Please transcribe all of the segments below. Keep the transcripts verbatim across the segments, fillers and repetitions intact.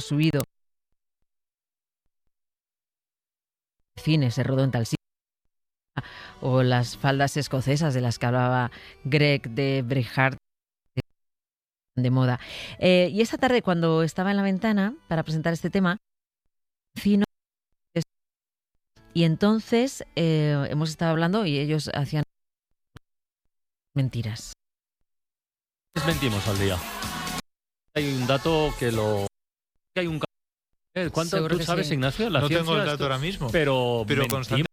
subido. Cine se rodó en tal sitio. O las faldas escocesas de las que hablaba Greg de Brechardt, de moda. Eh, y esta tarde, cuando estaba en la ventana para presentar este tema, vecino, y entonces eh, hemos estado hablando y ellos hacían mentiras. Mentimos al día. Hay un dato que lo... Hay un... ¿Cuánto Seguro tú que sabes, sí. Ignacio? La No ciencia, tengo el dato esto- ahora mismo, Pero, pero mentimos. constantemente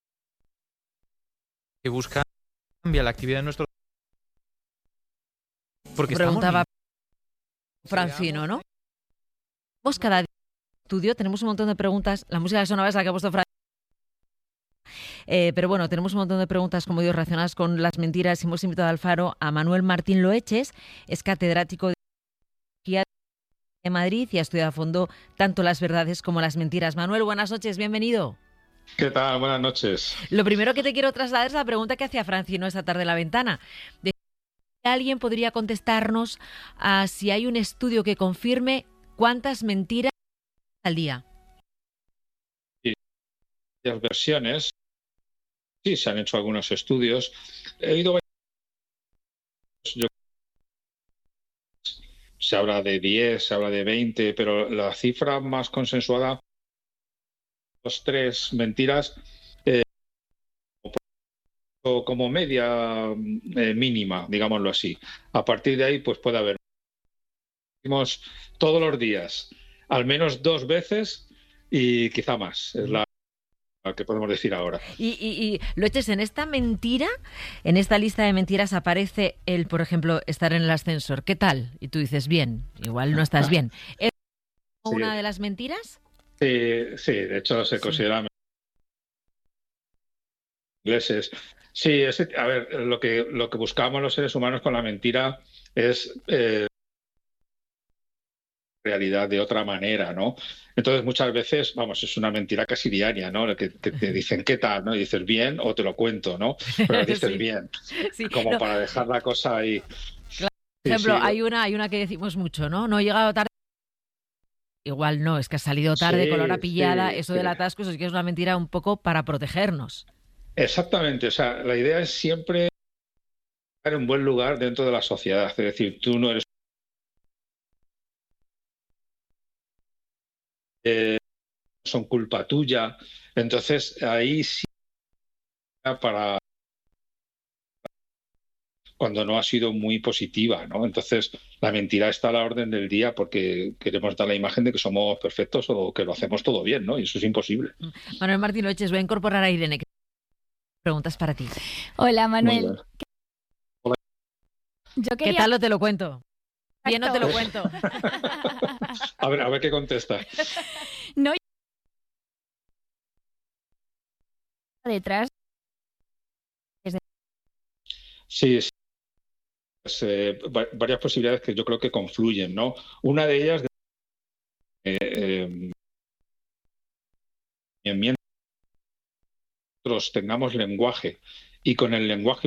que busca cambia la actividad de nuestro... Porque Preguntaba estamos... Francino, ¿no? Vos cada día en el estudio tenemos un montón de preguntas. La música que sonaba es la que ha puesto Francino. Eh, pero bueno, tenemos un montón de preguntas, como digo, relacionadas con las mentiras. Hemos invitado al Faro a Manuel Martín Loeches, es catedrático de Psicología de Madrid y ha estudiado a fondo tanto las verdades como las mentiras. Manuel, buenas noches, bienvenido. ¿Qué tal? Buenas noches. Lo primero que te quiero trasladar es la pregunta que hacía Francino esta tarde en la ventana. De si alguien podría contestarnos a si hay un estudio que confirme cuántas mentiras al día. Varias versiones. Sí, se han hecho algunos estudios. He oído varios. Yo- Se habla de diez, se habla de veinte, pero la cifra más consensuada, dos, tres mentiras, eh, o como media eh, mínima, digámoslo así. A partir de ahí, pues puede haber. Decimos todos los días, al menos dos veces y quizá más. Es la la que podemos decir ahora. Y, y, y lo eches en esta mentira, en esta lista de mentiras aparece el, por ejemplo, estar en el ascensor. ¿Qué tal? Y tú dices, bien, igual no estás bien. ¿Es una Sí. de las mentiras? Sí, sí, de hecho se Sí. considera ingleses. Sí, ese- a ver, lo que, lo que buscamos los seres humanos con la mentira es eh, realidad de otra manera, ¿no? Entonces muchas veces, vamos, es una mentira casi diaria, ¿no? Que, que te dicen qué tal, ¿no? Y dices bien o te lo cuento, ¿no? Pero dices Sí. bien, Sí. como No, para dejar la cosa ahí. por Sí, ejemplo, sí, hay una, hay una que decimos mucho, ¿no? No he llegado tarde. Igual no, es que has salido tarde con la hora sí, pillada. sí, Eso sí. del atasco eso sí que es una mentira un poco para protegernos. Exactamente, o sea, la idea es siempre estar en buen lugar dentro de la sociedad, es decir, tú no eres eh, son culpa tuya, entonces ahí sí para cuando no ha sido muy positiva, ¿no? Entonces la mentira está a la orden del día porque queremos dar la imagen de que somos perfectos o que lo hacemos todo bien, ¿no? Y eso es imposible. Manuel Martín Loeches, voy a incorporar a Irene, que preguntas para ti. Hola, Muy Manuel. bien. Yo ¿Qué quería... tal o te lo cuento? Bien o te lo Exacto. cuento. A ver, a ver qué contesta. No, detrás. Sí, sí. Pues, eh, va- varias posibilidades que yo creo que confluyen, ¿no? Una de ellas, eh, eh, mientras nosotros tengamos lenguaje y con el lenguaje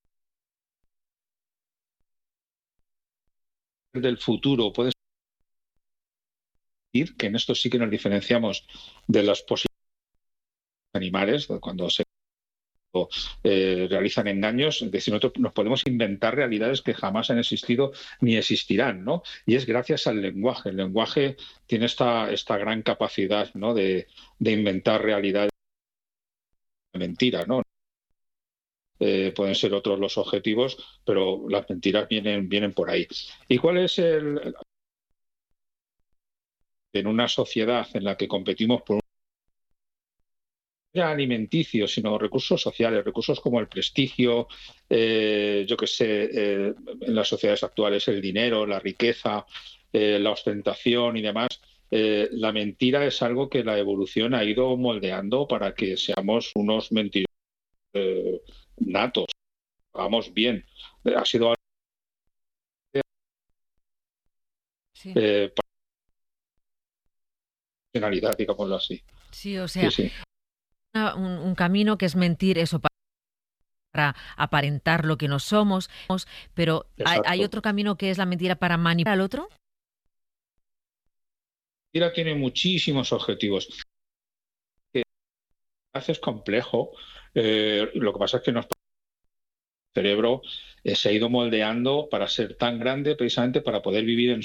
del futuro puedes decir que en esto sí que nos diferenciamos de los posibles animales, cuando se eh, realizan engaños, es decir, nosotros nos podemos inventar realidades que jamás han existido ni existirán, ¿no? Y es gracias al lenguaje. El lenguaje tiene esta, esta gran capacidad, ¿no? de, de inventar realidades de mentira, ¿no? Eh, pueden ser otros los objetivos, pero las mentiras vienen, vienen por ahí. ¿Y cuál es el... en una sociedad en la que competimos por alimenticio, sino recursos sociales, recursos como el prestigio, eh, yo que sé, eh, en las sociedades actuales el dinero, la riqueza, eh, la ostentación y demás. Eh, la mentira es algo que la evolución ha ido moldeando para que seamos unos mentirosos eh, natos, hagamos bien. Eh, ha sido Sí, eh, personalidad, digámoslo así. sí, o sea, Sí, sí. una- un, un camino que es mentir eso pa- para aparentar lo que no somos, pero hay, hay Exacto. otro camino que es la mentira para manipular al otro. Mentira tiene muchísimos objetivos. Que es complejo. Eh, lo que pasa es que nuestro cerebro eh, se ha ido moldeando para ser tan grande precisamente para poder vivir en